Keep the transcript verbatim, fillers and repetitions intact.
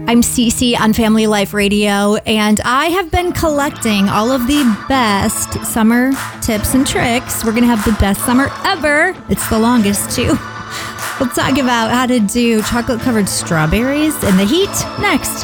I'm Cece on Family Life Radio, and I have been collecting all of the best summer tips and tricks. We're going to have the best summer ever. It's the longest, too. We'll talk about how to do chocolate-covered strawberries in the heat next.